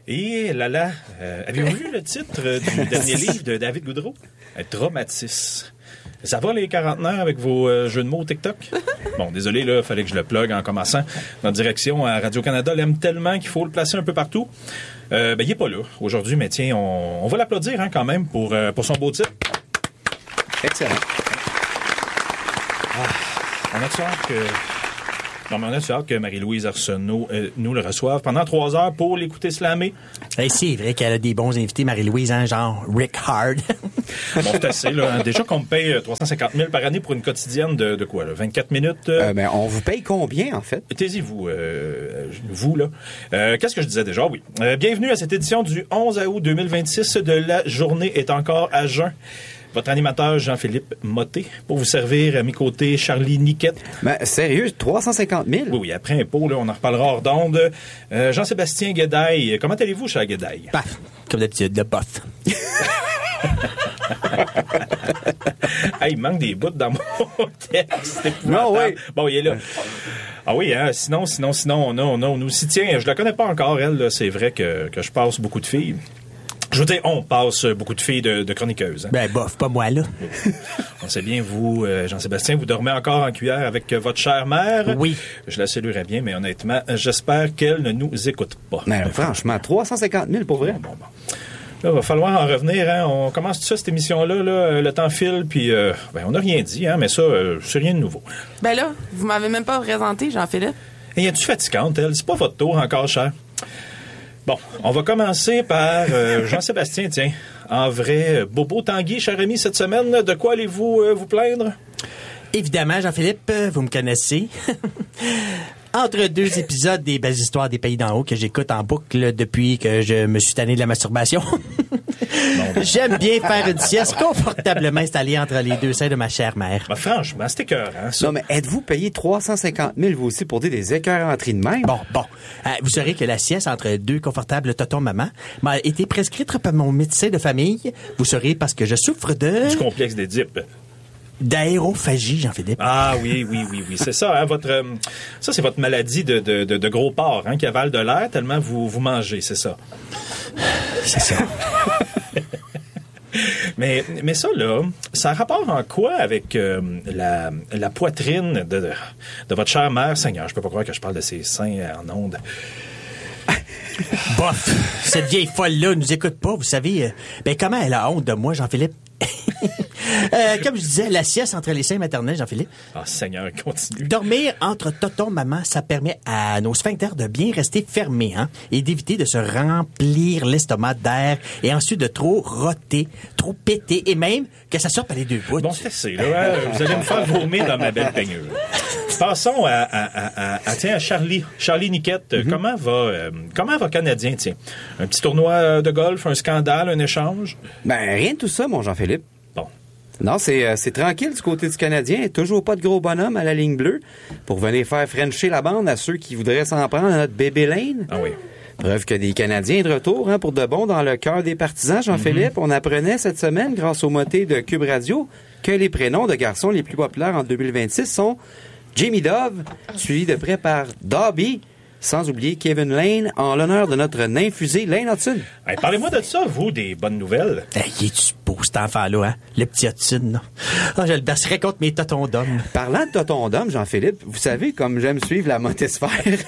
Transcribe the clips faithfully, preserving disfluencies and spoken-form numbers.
Et là là, euh, avez-vous vu le titre du dernier livre de David Goudreau? Traumatis. Ça va les quarantenaires avec vos euh, jeux de mots TikTok? Bon, désolé, là, fallait que je le plug en commençant. Notre direction à Radio-Canada l'aime tellement qu'il faut le placer un peu partout. Euh, ben, il est pas là aujourd'hui, mais tiens, on, on va l'applaudir hein, quand même pour, euh, pour son beau titre. Excellent. Ah, on a hâte que... Non, mais on a hâte que Marie-Louise Arsenault euh, nous le reçoive pendant trois heures pour l'écouter slammer. Hey, c'est vrai qu'elle a des bons invités, Marie-Louise, hein, genre Rick Hard. Bon, c'est assez, là. Hein. Déjà qu'on me paye trois cent cinquante mille par année pour une quotidienne de, de quoi, là? vingt-quatre minutes? Euh... Euh, ben, on vous paye combien, en fait? Taisez vous, euh, vous, là. Euh, qu'est-ce que je disais déjà? Oui. Euh, bienvenue à cette édition du onze août deux mille vingt-six de La Journée est encore à jeun. Votre animateur Jean-Philippe Motté, pour vous servir à mes côtés, Charlie Niquette. Ben, sérieux, trois cent cinquante mille? Oui, oui, après impôt, là, on en reparlera hors d'onde. Euh, Jean-Sébastien Guédaille, comment allez-vous, cher Guédaille? Paf, comme d'habitude, le bof. Ah, il manque des bouts dans mon texte. C'est non, oui. Bon, il est là. Ah oui, hein, sinon, sinon, sinon, on a, on a, on aussi, tiens, je la connais pas encore, elle, là, c'est vrai que, que je passe beaucoup de filles. Je veux dire, on passe beaucoup de filles de, de chroniqueuses. Hein. Ben, bof, pas moi, là. On sait bien, vous, euh, Jean-Sébastien, vous dormez encore en cuillère avec euh, votre chère mère. Oui. Je la saluerais bien, mais honnêtement, j'espère qu'elle ne nous écoute pas. Mais franchement, trois cent cinquante mille pour vrai? Bon, bon, bon. Là, il va falloir en revenir. Hein. On commence tout ça, cette émission-là. Là, le temps file, puis euh, ben, on n'a rien dit, hein, mais ça, euh, c'est rien de nouveau. Ben là, vous m'avez même pas présenté, Jean-Philippe. Et es-tu fatigante, elle? C'est pas votre tour encore, cher. Bon, on va commencer par euh, Jean-Sébastien, tiens. En vrai, Bobo Tanguy, cher ami, cette semaine, de quoi allez-vous euh, vous plaindre? Évidemment, Jean-Philippe, vous me connaissez. Entre deux épisodes des Belles Histoires des Pays d'en haut que j'écoute en boucle depuis que je me suis tanné de la masturbation, bon. J'aime bien faire une sieste confortablement installée entre les deux seins de ma chère mère. Ben, franchement, c'est écœurant, ça. Non, mais êtes-vous payé trois cent cinquante mille, vous aussi, pour dire des écœuranteries de même? Bon, bon. Euh, vous saurez que la sieste entre deux confortables tontons-maman m'a été prescrite par mon médecin de famille. Vous saurez parce que je souffre de... Du complexe d'Édipe. D'aérophagie, Jean-Philippe. Ah oui, oui, oui, oui. C'est ça, hein, votre, euh, ça, c'est votre maladie de, de, de, de gros porc, hein, qui avale de l'air tellement vous, vous mangez, c'est ça. C'est ça. mais, mais ça, là, ça a rapport en quoi avec euh, la, la poitrine de, de, de votre chère mère, Seigneur? Je peux pas croire que je parle de ses seins en ondes. Bof, cette vieille folle-là nous écoute pas, vous savez. Euh, ben, comment elle a honte de moi, Jean-Philippe? euh, comme je disais, la sieste entre les seins maternels, Jean-Philippe. Ah, oh, Seigneur, continue. Dormir entre tonton, maman, ça permet à nos sphincters de bien rester fermés, hein, et d'éviter de se remplir l'estomac d'air et ensuite de trop roter, trop péter et même que ça sorte par les deux bouts. Bon, c'est assez, là. Hein? Vous allez me faire vomir dans ma belle peignure. Passons à, à, à, à, à, tiens, à Charlie. Charlie Niquette, mm-hmm. comment va, euh, comment va Canadien, tiens? Un petit tournoi de golf, un scandale, un échange? Ben, rien de tout ça, mon Jean-Philippe. Bon. Non, c'est, euh, c'est tranquille du côté du Canadien. Toujours pas de gros bonhomme à la ligne bleue pour venir faire frencher la bande à ceux qui voudraient s'en prendre à notre bébé Lane. Ah oui. Preuve que des Canadiens de retour, hein, pour de bon dans le cœur des partisans, Jean-Philippe. Mm-hmm. On apprenait cette semaine, grâce au moté de Cube Radio, que les prénoms de garçons les plus populaires en deux mille vingt-six sont Jamie Dove, suivi de près par Dobby, sans oublier Kevin Lane, en l'honneur de notre nain fusée Lane Hudson. Hey, parlez-moi de ça, vous, des bonnes nouvelles. Hey, il est-tu beau, cet enfant-là, hein? Le petit Hudson, là. Ah, je le bercerais contre mes totons d'homme. Parlant de totons d'homme, Jean-Philippe, vous savez comme j'aime suivre la motosphère.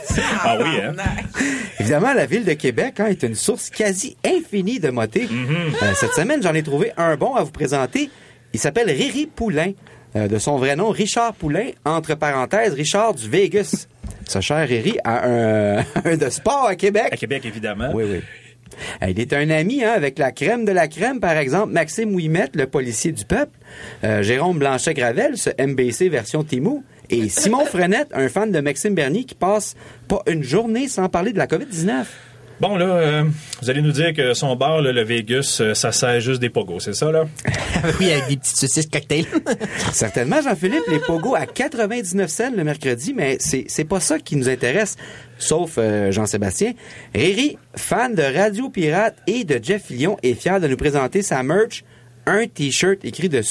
Ah oui, hein? Évidemment, la ville de Québec hein, est une source quasi infinie de motés. Mm-hmm. Euh, cette semaine, j'en ai trouvé un bon à vous présenter. Il s'appelle Riri Poulain. Euh, de son vrai nom, Richard Poulain, entre parenthèses, Richard du Vegas. Ce cher Riri a un, un de sport à Québec. À Québec, évidemment. Oui, oui. Euh, il est un ami hein, avec la crème de la crème, par exemple, Maxime Ouimet, le policier du peuple, euh, Jérôme Blanchet-Gravel, ce M B C version Timou, et Simon Frenette, un fan de Maxime Bernier qui passe pas une journée sans parler de la covid dix-neuf. Bon, là, euh, vous allez nous dire que son bar, là, le Vegas, euh, ça sert juste des pogos, c'est ça, là? Oui, avec des petites saucisses cocktail. Certainement, Jean-Philippe, les pogos à quatre-vingt-dix-neuf cents le mercredi, mais c'est, c'est pas ça qui nous intéresse, sauf euh, Jean-Sébastien. Riri, fan de Radio Pirate et de Jeff Fillion, est fier de nous présenter sa merch, un T-shirt écrit dessus «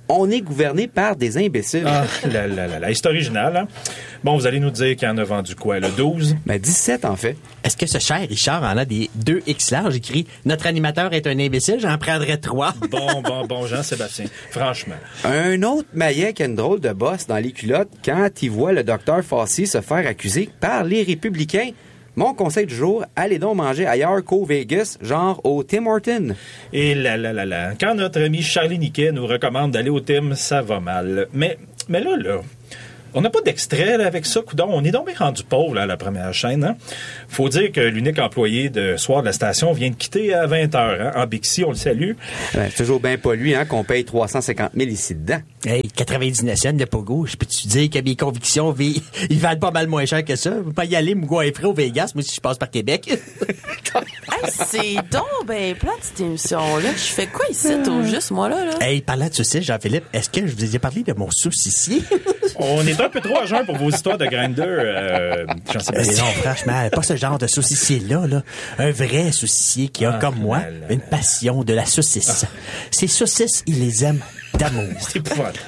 On est gouverné par des imbéciles. Ah, la, la, la, la. C'est original, hein? Bon, vous allez nous dire qu'il en a vendu quoi, le douze? Ben, dix-sept, en fait. Est-ce que ce cher Richard en a des deux X larges écrit « Notre animateur est un imbécile, j'en prendrais trois. » Bon, bon, bon, Jean-Sébastien. Franchement. Un autre maillet qui a une drôle de bosse dans les culottes quand il voit le docteur Fauci se faire accuser par les républicains. Mon conseil du jour, allez donc manger ailleurs qu'au Vegas, genre au Tim Hortons. Et là, là, là, là. Quand notre ami Charlie Niquet nous recommande d'aller au Tim, ça va mal. Mais, mais là, là, on n'a pas d'extrait là, avec ça, coudonc. On est donc bien rendu pauvre là, à la première chaîne. Hein? Faut dire que l'unique employé de soir de la station vient de quitter à vingt heures. Hein? En Bixi, on le salue. Ben, c'est toujours bien pas lui hein, qu'on paye trois cent cinquante mille ici dedans. Hey, quatre-vingt-dix-neuf cents de Pogo, je peux-tu dire que mes convictions, vi- ils valent pas mal moins cher que ça? Je peux pas y aller me goinfrer au Vegas, moi, si je passe par Québec. Hey, c'est donc ben plate, cette émission-là. Je fais quoi ici, au juste, moi, là? là? Hey, parlant de saucisses, Jean-Philippe, est-ce que je vous ai parlé de mon saucissier? On est un peu trop à jeun pour vos histoires de grinder, euh, Euh, Jean-Sébastien. non, franchement, pas ce genre de saucissier-là, là. Un vrai saucissier qui a, Ah, comme moi, là, là, une là. passion de la saucisse. Ces saucisses, il les aime d'amour. C'est épouvantable.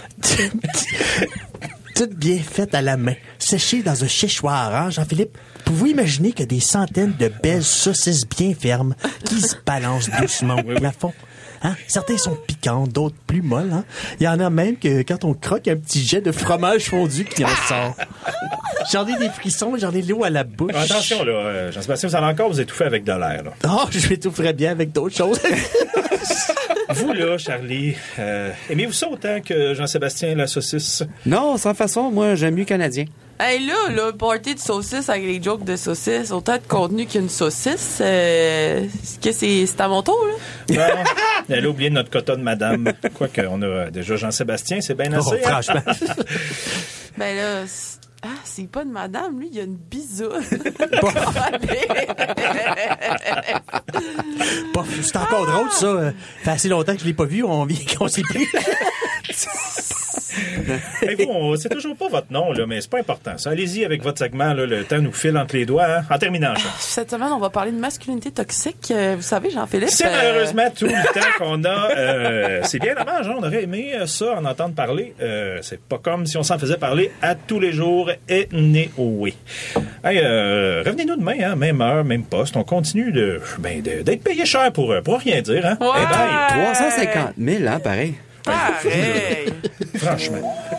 Toutes bien faites à la main, séchées dans un séchoir, hein, Jean-Philippe? Pouvez-vous imaginer que des centaines de belles saucisses bien fermes qui se balancent doucement au plafond? Hein? Certains sont piquants, d'autres plus molles. Hein? Il y en a même que quand on croque, un petit jet de fromage fondu qui en sort. J'en ai des frissons, j'en ai l'eau à la bouche. Attention, là, euh, Jean-Sébastien, vous allez encore vous étouffer avec de l'air. Là. Oh, je m'étoufferais bien avec d'autres choses. Vous, là, Charlie, euh, aimez-vous ça autant que Jean-Sébastien la saucisse? Non, sans façon, moi, j'aime mieux canadien. Hey, là, là, party de saucisse avec les jokes de saucisse, autant de contenu qu'une saucisse. Euh, est-ce que c'est, c'est à mon tour, là? Non, elle a oublié notre quota de madame. Quoique, on a déjà Jean-Sébastien, c'est bien assez. Oh, hein? franchement. Ben là, c'est- ah, c'est pas de madame, lui, il y a une bisoune. Pas- C'est encore drôle, ça. Euh, fait assez longtemps que je l'ai pas vu, on vient qu'on s'est pris. Hey, vous, on- c'est toujours pas votre nom, là, mais c'est pas important. Ça. Allez-y avec votre segment, là, le temps nous file entre les doigts. Hein? En terminant, Jean. Cette semaine, on va parler de masculinité toxique. Euh, vous savez, Jean-Philippe. C'est euh, malheureusement tout le temps qu'on a. Euh, c'est bien dommage, hein? On aurait aimé euh, ça, en entendre parler. Euh, c'est pas comme si on s'en faisait parler à tous les jours. Et né oui. Hey, euh, revenez-nous demain, hein? Même heure, même poste. On continue de, ben, de- d'être payé cher pour, euh, pour rien dire. Hein? Ouais. Eh ben, trois cent cinquante mille, hein, pareil. Pareil. franchement.